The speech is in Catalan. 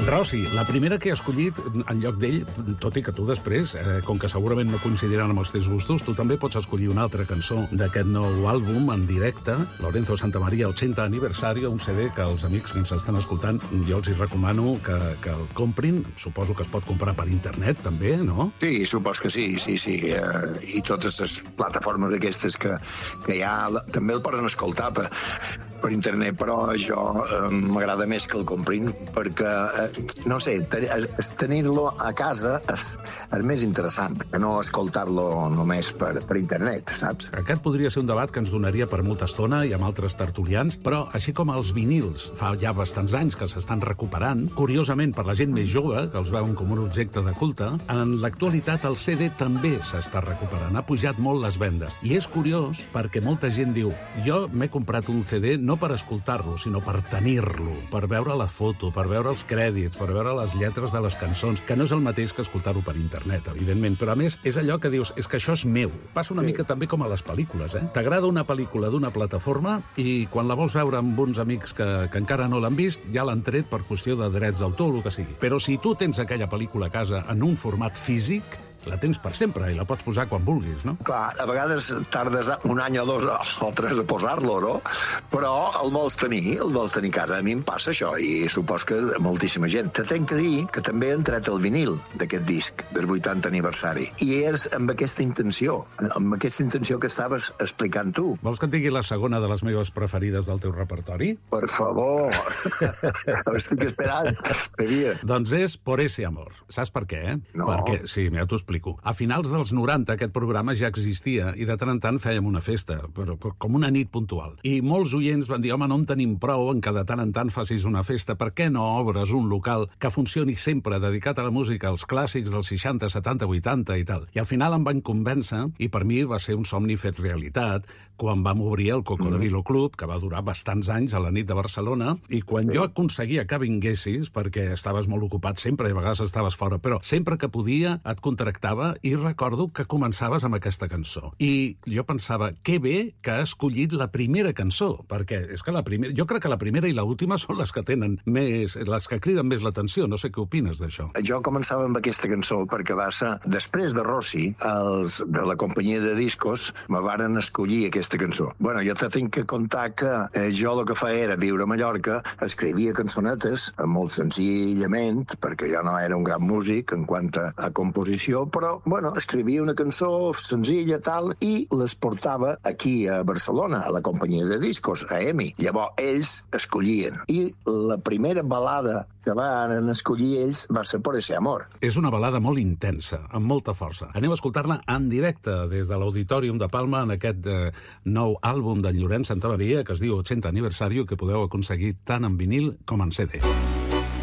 Rossi, la primera que he escollit en lloc d'ell, tot i que tu després, com que segurament no coincidiran amb els teus gustos, tu també pots escollir una altra cançó d'aquest nou àlbum en directe, Lorenzo Santamaría 80 aniversari, un CD que els amics que ens estan escoltant, jo els hi recomano que el comprin. Suposo que es pot comprar per internet, també, no? Sí, supos que sí. I totes les plataformes aquestes que hi ha, també el poden escoltar per internet, però jo m'agrada més que el comprin perquè, no sé, tenir-lo a casa és més interessant que no escoltar-lo només per internet, saps? Aquest podria ser un debat que ens donaria per molta estona i amb altres tertulians, però així com els vinils fa ja bastants anys que s'estan recuperant, curiosament per la gent més jove, que els veuen com un objecte de culte, en l'actualitat el CD també s'està recuperant, ha pujat molt les vendes. I és curiós perquè molta gent diu, jo m'he comprat un CD no per escoltar-lo, sinó per tenir-lo, per veure la foto, per veure els crèdits, per veure les lletres de les cançons, que no és el mateix que escoltar-ho per internet, evidentment, però a més és allò que dius, és que això és meu. Passa una mica també com a les pel·lícules, T'agrada una pel·lícula d'una plataforma i quan la vols veure amb uns amics que encara no l'han vist, ja l'han tret per qüestió de drets d'autor o el que sigui. Però si tu tens aquella pel·lícula a casa en un format físic, la tens per sempre i la pots posar quan vulguis, no? Clar, a vegades tardes un any o 2 o 3 a posar-lo, no? Però el vols tenir a casa. A mi em passa això i supos que moltíssima gent. Te tenc que dir que també han tret el vinil d'aquest disc del 80 aniversari. I és amb aquesta intenció que estaves explicant tu. Vols que et digui la segona de les meves preferides del teu repertori? Per favor! Estic esperant. Doncs és Por ese amor. Saps per què, No. Perquè, sí, mira, t'ho explico. A finals dels 90 aquest programa ja existia i de tant en tant fèiem una festa, però com una nit puntual. I molts oients van dir, home, no en tenim prou en que de tant en tant facis una festa, per què no obres un local que funcioni sempre dedicat a la música, als clàssics dels 60, 70, 80 i tal. I al final em van convèncer, i per mi va ser un somni fet realitat, quan vam obrir el Cocodrilo Club, que va durar bastants anys a la nit de Barcelona, i quan jo aconseguia que vinguessis, perquè estaves molt ocupat sempre i a vegades estaves fora, però sempre que podia et contractava i recordo que començaves amb aquesta cançó. I jo pensava, que bé que ha escollit la primera cançó, perquè és que jo crec que la primera i l'última són les que tenen més, les que criden més l'atenció. No sé què opines d'això. Jo començava amb aquesta cançó perquè va ser, després de Rossi, els de la companyia de discos me varen escollir aquesta cançó. Bueno, jo te tinc que contar que jo el que feia era viure a Mallorca, escrivia cançonetes molt senzillament, perquè jo no era un gran músic en quant a composició, però, bueno, escrivia una cançó senzilla, tal, i les portava aquí a Barcelona, a la companyia de discos, a EMI. Llavors, ells escollien. I la primera balada que van escollir ells va ser Por ese amor. És una balada molt intensa, amb molta força. Anem a escoltar-la en directe des de l'Auditorium de Palma en aquest nou àlbum d'en Llorenç Santamaría que es diu 80 aniversari, que podeu aconseguir tant en vinil com en CD.